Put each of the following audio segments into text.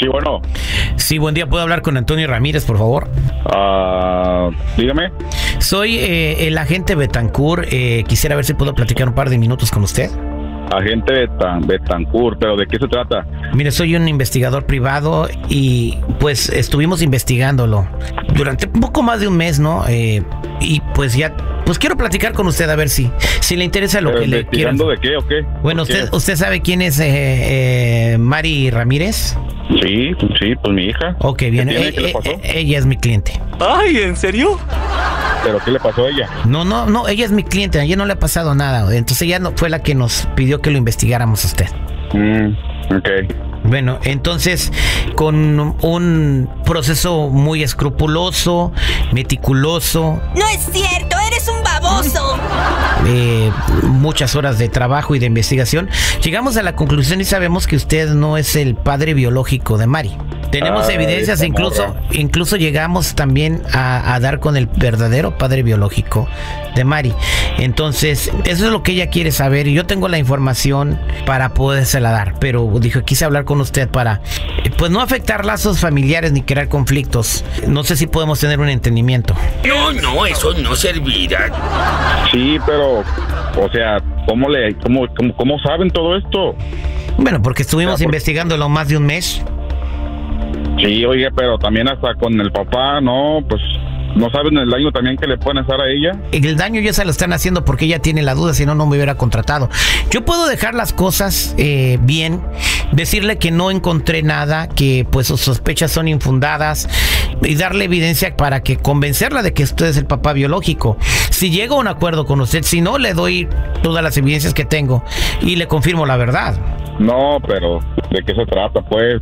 Sí, bueno. Sí, buen día. ¿Puedo hablar con Antonio Ramírez, por favor? Dígame. Soy el agente Betancourt. Quisiera ver si puedo platicar un par de minutos con usted. Agente Betancourt, ¿pero de qué se trata? Mire, soy un investigador privado y pues estuvimos investigándolo durante un poco más de un mes, ¿no? Y pues ya, pues quiero platicar con usted a ver si le interesa lo que le quiero. ¿Investigando de qué o qué? Bueno, ¿usted sabe quién es Mari Ramírez? Sí, pues mi hija. Ok, bien. ¿Qué le pasó? Ella es mi cliente. Ay, ¿en serio? ¿Pero qué le pasó a ella? No, ella es mi cliente, a ella no le ha pasado nada. Entonces ella no fue la que nos pidió que lo investigáramos a usted. Ok. Bueno, entonces, con un proceso muy escrupuloso, meticuloso. ¡No es cierto! ¡Eres un baboso! Muchas horas de trabajo y de investigación, llegamos a la conclusión y sabemos que usted no es el padre biológico de Mari. Tenemos evidencias, incluso llegamos también a dar con el verdadero padre biológico de Mari. Entonces, eso es lo que ella quiere saber y yo tengo la información para podérsela dar, pero dije, quise hablar con usted para, pues, no afectar lazos familiares ni crear conflictos. No sé si podemos tener un entendimiento. No, eso no servirá. Sí, pero, o sea, ¿cómo saben todo esto? Bueno, porque estuvimos investigándolo más de un mes. Sí, oye, pero también hasta con el papá, no, pues no saben el daño también que le pueden hacer a ella. El daño ya se lo están haciendo porque ella tiene la duda, si no, no me hubiera contratado. Yo puedo dejar las cosas bien, decirle que no encontré nada, que pues sus sospechas son infundadas y darle evidencia para que convencerla de que usted es el papá biológico. Si llego a un acuerdo con usted, si no, le doy todas las evidencias que tengo y le confirmo la verdad. No, pero ¿de qué se trata, pues?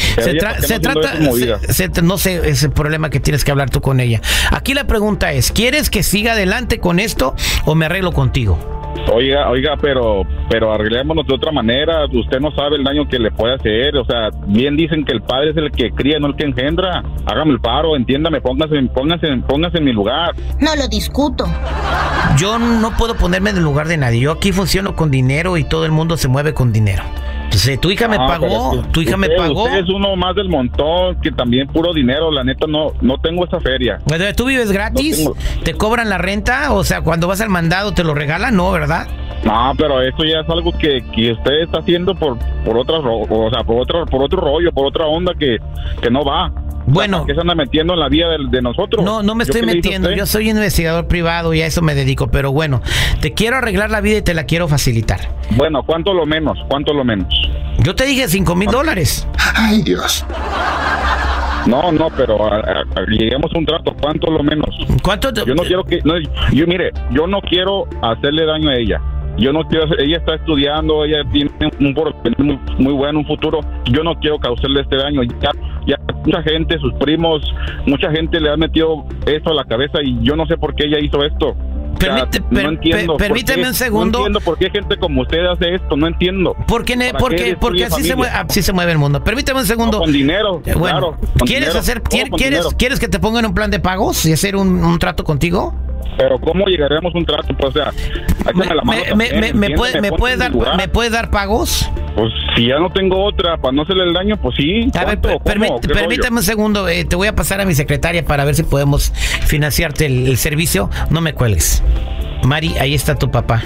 No sé, es el problema que tienes que hablar tú con ella. Aquí la pregunta es, ¿quieres que siga adelante con esto o me arreglo contigo? Oiga, pero arreglémonos de otra manera. Usted no sabe el daño que le puede hacer. O sea, bien dicen que el padre es el que cría, no el que engendra. Hágame el paro, entiéndame, póngase en mi lugar. No lo discuto. Yo no puedo ponerme en el lugar de nadie. Yo aquí funciono con dinero y todo el mundo se mueve con dinero. Entonces, tu hija me pagó, Usted es uno más del montón, que también puro dinero, la neta no tengo esa feria. ¿Tú vives gratis? ¿Te cobran la renta? O sea, cuando vas al mandado te lo regalan, ¿no, verdad? No, pero esto ya es algo que usted está haciendo por otro rollo, por otra onda que no va. Bueno, ¿qué se anda metiendo en la vida de nosotros? No me estoy metiendo, yo soy investigador privado y a eso me dedico, pero bueno, te quiero arreglar la vida y te la quiero facilitar. Bueno, ¿cuánto lo menos? Yo te dije $5,000. Ay, Dios. No, pero lleguemos a un trato, ¿cuánto lo menos? ¿Cuánto? Yo no quiero yo no quiero hacerle daño a ella. Yo no quiero, ella está estudiando, ella tiene un porvenir muy bueno, un futuro. Yo no quiero causarle este daño. Ya mucha gente, sus primos, mucha gente le ha metido esto a la cabeza y yo no sé por qué ella hizo esto. No entiendo. Permíteme un segundo. No entiendo por qué gente como usted hace esto, no entiendo. Porque así se mueve el mundo. Permíteme un segundo. No, con dinero, bueno, claro. ¿Quieres que te pongan un plan de pagos y hacer un trato contigo? Pero ¿cómo llegaremos a un trato? Pues, o sea, ¿Me puedes dar pagos? Pues si ya no tengo otra para no hacerle el daño, pues sí. A ver, permítame un segundo, te voy a pasar a mi secretaria para ver si podemos financiarte el servicio. No me cuelgues. Mari, ahí está tu papá.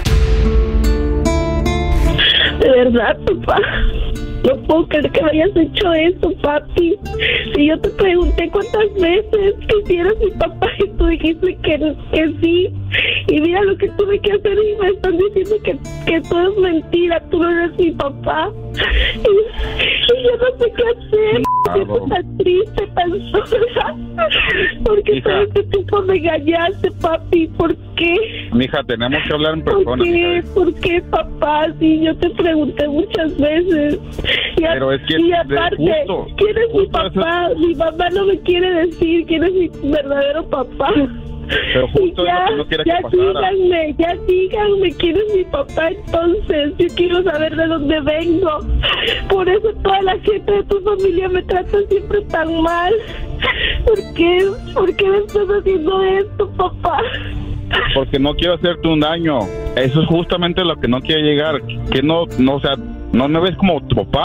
De verdad, papá. No puedo creer que me hayas hecho eso, papi. Si yo te pregunté cuántas veces que si eras mi papá y tú dijiste que sí. Y mira lo que tuve que hacer y me están diciendo que todo es mentira. Tú no eres mi papá. Y yo no sé qué hacer. Estoy tan triste, tan sola. Porque todo este tiempo me engañaste, papi. ¿Por qué? Mija, tenemos que hablar en persona. ¿Por qué, papá? Sí, yo te pregunté muchas veces. Pero es que y aparte, ¿quién es mi papá? Mi mamá no me quiere decir quién es mi verdadero papá. Pero justo ya, es lo que no quiere que pasara. Díganme quién es mi papá entonces. Yo quiero saber de dónde vengo. Por eso toda la gente de tu familia me trata siempre tan mal. ¿Por qué me estás haciendo esto, papá? Porque no quiero hacerte un daño. Eso es justamente lo que no quiere llegar. Que no, o sea, ¿no me ves como tu papá?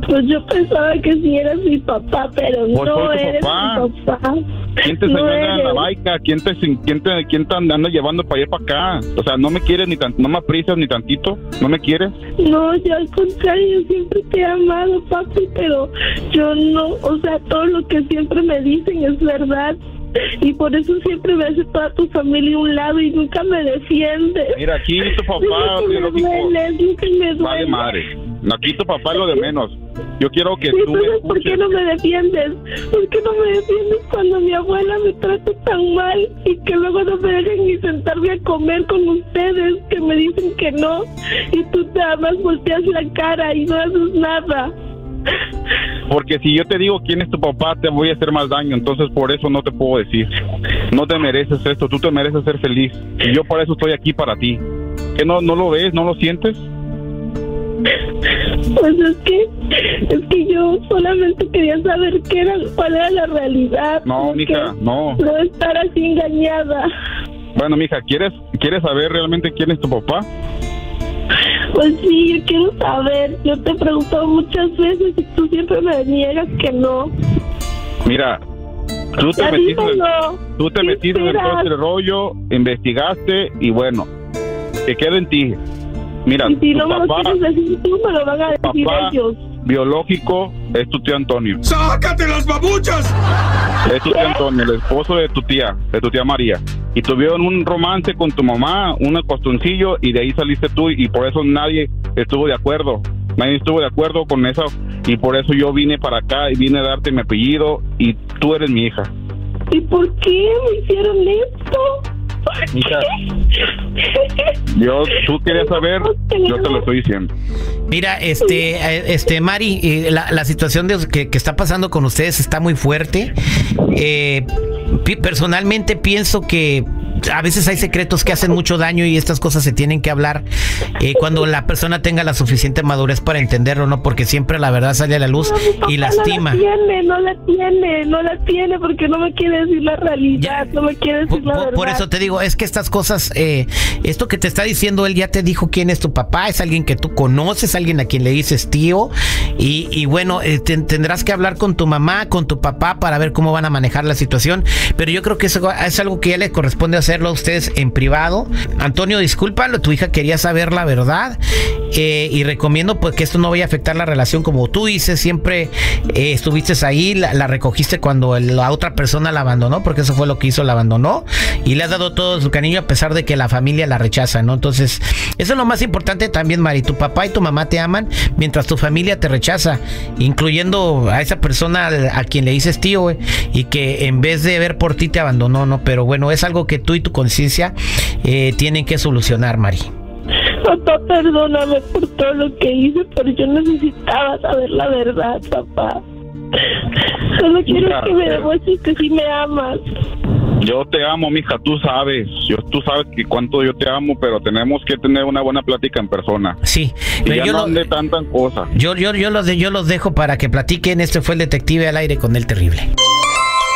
Pues yo pensaba que sí eras mi papá, pero Pues no soy tu eres papá. mi papá. ¿Quién te No enseñó en la eres. baica? ¿Quién te anda llevando para allá para acá? O sea, no me quieres ni no me aprecias ni tantito, ¿no me quieres? No, yo al contrario, yo siempre te he amado, papi, pero yo no, o sea, todo lo que siempre me dicen es verdad. Y por eso siempre me hace toda tu familia a un lado y nunca me defiendes. Mira, aquí tu papá Es lo que me biológico duele, es lo que me duele. vale madre. Aquí tu papá es lo de menos. Yo quiero que Sí, tú me entonces, ¿por qué escuches. no me defiendes? ¿Por qué no me defiendes cuando mi abuela me trata tan mal y que luego no me dejan ni sentarme a comer con ustedes, que me dicen que no, y tú nada más volteas la cara y no haces nada? Porque si yo te digo quién es tu papá, te voy a hacer más daño. Entonces, por eso no te puedo decir. No te mereces esto. Tú te mereces ser feliz. Y yo por eso estoy aquí para ti. ¿Que no lo ves? ¿No lo sientes? Pues es que yo solamente quería saber cuál era la realidad. No, como mija, que no. No estar así engañada. Bueno, mija, ¿quieres saber realmente quién es tu papá? Pues sí, yo quiero saber. Yo te he preguntado muchas veces y tú siempre me niegas que no. Mira, tú te Ya metiste dímelo. ¿Qué en todo esperas? el rollo, investigaste y bueno, que quede en ti. Mira, Y si tu no me lo papá quieres decir tú, me lo van a decir papá ellos. biológico es tu tío Antonio. ¡Sácate las babuchas! Es tu tío Antonio, el esposo de tu tía María. Y tuvieron un romance con tu mamá, un costoncillo, y de ahí saliste tú, y por eso nadie estuvo de acuerdo. Nadie estuvo de acuerdo con eso, y por eso yo vine para acá y vine a darte mi apellido, y tú eres mi hija. ¿Y por qué me hicieron esto? ¿Por Hija, qué? tú querías saber, yo te lo estoy diciendo. Mira, Mari, la situación que está pasando con ustedes está muy fuerte. Personalmente pienso que a veces hay secretos que hacen mucho daño y estas cosas se tienen que hablar cuando la persona tenga la suficiente madurez para entenderlo, ¿no? Porque siempre la verdad sale a la luz No, mi papá y lastima. No la tiene porque no me quiere decir la realidad, no me quiere decir la verdad. Por eso te digo, es que estas cosas, esto que te está diciendo él ya te dijo quién es tu papá, es alguien que tú conoces, alguien a quien le dices tío, y bueno, tendrás que hablar con tu mamá, con tu papá para ver cómo van a manejar la situación, pero yo creo que eso es algo que ya le corresponde hacerlo a ustedes en privado. Antonio, discúlpalo, tu hija quería saber la verdad, y recomiendo pues que esto no vaya a afectar la relación. Como tú dices, siempre estuviste ahí, la recogiste cuando la otra persona la abandonó, porque eso fue lo que hizo, la abandonó, y le has dado todo su cariño a pesar de que la familia la rechaza, ¿no? Entonces, eso es lo más importante también, Mari. Tu papá y tu mamá te aman mientras tu familia te rechaza, incluyendo a esa persona a quien le dices tío, y que en vez de ver por ti te abandonó, ¿no? Pero bueno, es algo que tú y tu conciencia tienen que solucionar, Mari. Papá, perdóname por todo lo que hice, pero yo necesitaba saber la verdad, papá. Solo quiero que me demuestres que sí me amas. Yo te amo, mija, tú sabes que cuánto yo te amo, pero tenemos que tener una buena plática en persona. Sí, y pero ya no ande tantas cosas. Yo los dejo para que platiquen. Este fue el Detective al Aire con El Terrible.